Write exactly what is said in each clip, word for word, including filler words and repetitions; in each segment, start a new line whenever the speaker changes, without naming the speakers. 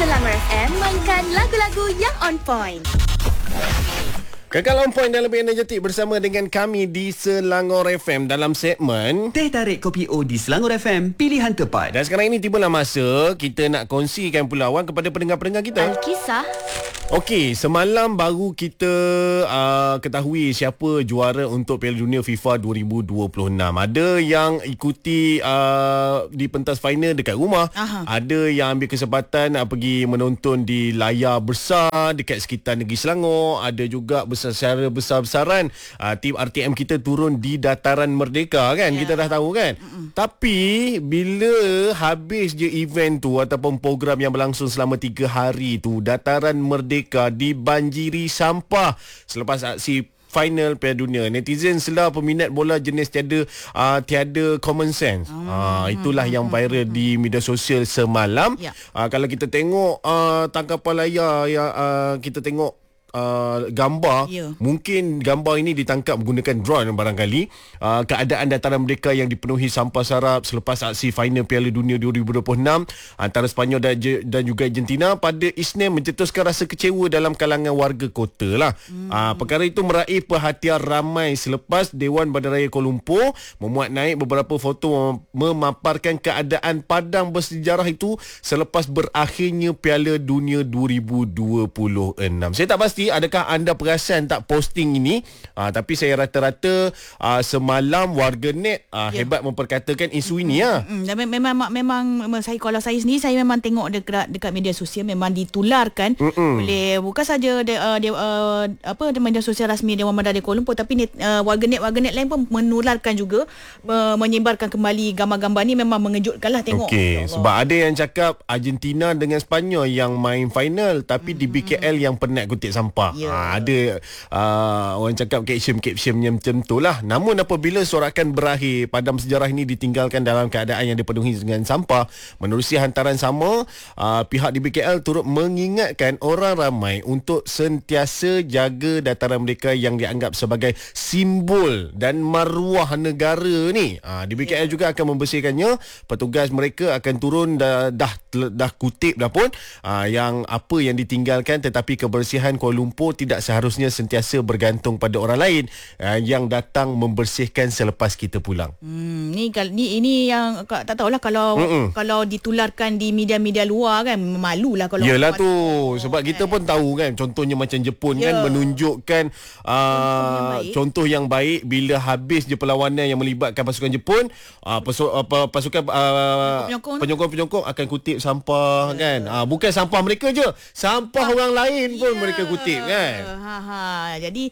Selangor F M mainkan lagu-lagu yang on point.
Kekal on point dan lebih energetik bersama dengan kami di Selangor F M dalam segmen
Teh Tarik Kopi O di Selangor F M, pilihan tepat.
Dan sekarang ini tibalah masa kita nak kongsikan pulauan kepada pendengar-pendengar kita.
Alkisah.
Okey, semalam baru kita uh, ketahui siapa juara untuk Piala Dunia FIFA dua ribu dua puluh enam. Ada yang ikuti uh, di pentas final dekat rumah. Aha. Ada yang ambil kesempatan uh, pergi menonton di layar besar dekat sekitar negeri Selangor. Ada juga besar, secara besar-besaran uh, tim R T M kita turun di Dataran Merdeka kan. Yeah. Kita dah tahu kan. Mm-mm. Tapi bila habis je event tu ataupun program yang berlangsung selama tiga hari tu, Dataran Merdeka dibanjiri sampah selepas aksi final Piala Dunia. Netizen selah peminat bola jenis tiada uh, tiada common sense. Hmm. Uh, itulah hmm. yang viral hmm. di media sosial semalam. Ya. Uh, kalau kita tengok uh, tangkapan layar yang uh, kita tengok Uh, gambar, yeah. mungkin gambar ini ditangkap menggunakan drone barangkali. Uh, keadaan Dataran Merdeka yang dipenuhi sampah sarap selepas aksi final Piala Dunia dua ribu dua puluh enam antara Sepanyol dan, dan juga Argentina pada Isnin mencetuskan rasa kecewa dalam kalangan warga kota lah. Hmm. Uh, perkara itu meraih perhatian ramai selepas Dewan Bandaraya Kuala Lumpur memuat naik beberapa foto memaparkan keadaan padang bersejarah itu selepas berakhirnya Piala Dunia dua ribu dua puluh enam. Saya tak pasti adakah anda perasan tak posting ini, uh, tapi saya rata-rata uh, semalam warganet uh, yeah. hebat memperkatakan isu ini ya.
Mm-hmm. Dan memang memang saya kalau saya sendiri saya memang tengok dekat dekat media sosial memang ditularkan mm-hmm. oleh bukan saja de, uh, de, uh, apa media sosial rasmi Dewan Bandaraya Kuala Lumpur, tapi net, uh, warganet-warganet lain pun menularkan juga, uh, menyebarkan kembali gambar-gambar ni. Memang mengejutkanlah tengok.
Okey, sebab ada yang cakap Argentina dengan Sepanyol yang main final, tapi mm-hmm. di B K L yang penat kutip sampah. Yeah. Ha, ada uh, orang cakap caption-caption yang macam tu lah. Namun apabila sorakan berakhir, padang sejarah ini ditinggalkan dalam keadaan yang dipenuhi dengan sampah. Menerusi hantaran sama, uh, pihak di B K L turut mengingatkan orang ramai untuk sentiasa jaga Dataran Merdeka yang dianggap sebagai simbol dan maruah negara ni. Uh, di B K L yeah. juga akan membersihkannya. Petugas mereka akan turun dah dah, dah kutip dah pun uh, yang apa yang ditinggalkan, tetapi kebersihan Kuala Lumpur tidak seharusnya sentiasa bergantung pada orang lain uh, yang datang membersihkan selepas kita pulang.
Hmm, ni ni ini yang tak tahulah kalau Mm-mm. kalau ditularkan di media-media luar kan, malulah kalau.
Yalah tu oh, sebab kan. Kita pun tahu kan, contohnya macam Jepun yeah. kan menunjukkan uh, contoh yang baik bila habis je perlawanan yang melibatkan pasukan Jepun, uh, pasu, uh, pasukan uh, penyokong-penyokong akan kutip sampah yeah. kan. Uh, bukan sampah mereka je, sampah ha. orang lain pun yeah. mereka kutip kan.
Ha ha. Jadi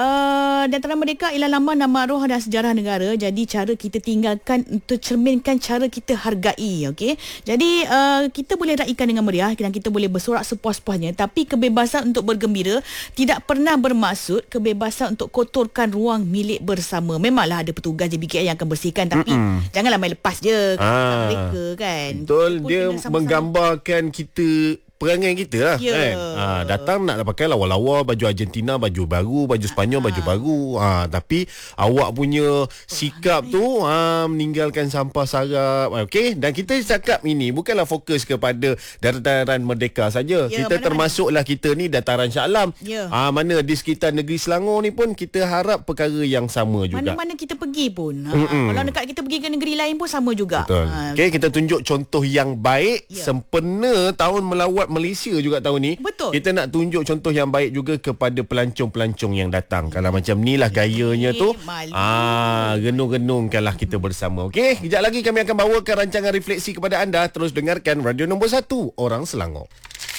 uh, Dataran Merdeka ialah lambang dan maruah dan sejarah negara. Jadi cara kita tinggalkan untuk cerminkan cara kita hargai, okey. Jadi uh, kita boleh raikan dengan meriah dan kita boleh bersorak sepuas-puasnya, tapi kebebasan untuk bergembira tidak pernah bermaksud kebebasan untuk kotorkan ruang milik bersama. Memanglah ada petugas J B K L yang akan bersihkan, tapi Mm-mm. janganlah main lepas je ah. mereka kan.
Betul, dia menggambarkan kita perangai kita lah yeah. kan. Ha, datang nak pakai lawa-lawa baju Argentina, baju baru, baju Sepanyol, baju baru. Ha, tapi awak punya sikap tu ha, meninggalkan sampah sarap. Okey, dan kita cakap ini bukanlah fokus kepada Dataran Merdeka saja. Yeah, kita termasuklah kita ni Dataran Shah Alam. Yeah. Ha, mana di sekitar negeri Selangor ni pun kita harap perkara yang sama juga.
Mana-mana kita pergi pun. Ha, kalau dekat kita pergi ke negeri lain pun sama juga.
Ha, okey, kita tunjuk contoh yang baik. Yeah. Sempena tahun melawat Malaysia juga tahun ni.
Betul.
Kita nak tunjuk contoh yang baik juga kepada pelancong-pelancong yang datang. Kalau macam ni lah gayanya tu,
malu.
ah, renung-renungkanlah kita bersama. Okey, kejap lagi kami akan bawakan rancangan refleksi kepada anda. Terus dengarkan Radio Nombor satu Orang Selangor.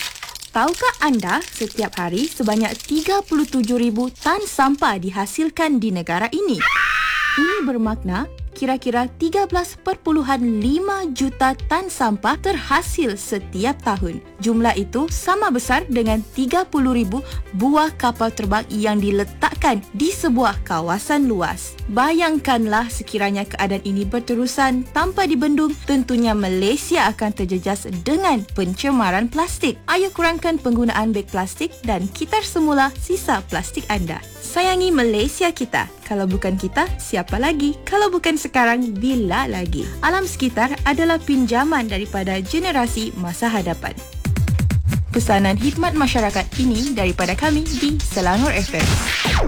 Tahukah anda setiap hari sebanyak tiga puluh tujuh ribu tan sampah dihasilkan di negara ini? Ini bermakna kira-kira tiga belas perpuluhan lima juta tan sampah terhasil setiap tahun. Jumlah itu sama besar dengan tiga puluh ribu buah kapal terbang yang diletakkan di sebuah kawasan luas. Bayangkanlah sekiranya keadaan ini berterusan tanpa dibendung, tentunya Malaysia akan terjejas dengan pencemaran plastik. Ayo kurangkan penggunaan beg plastik dan kitar semula sisa plastik anda. Sayangi Malaysia kita. Kalau bukan kita, siapa lagi? Kalau bukan sekarang, bila lagi? Alam sekitar adalah pinjaman daripada generasi masa hadapan. Pesanan khidmat masyarakat ini daripada kami di Selangor F M.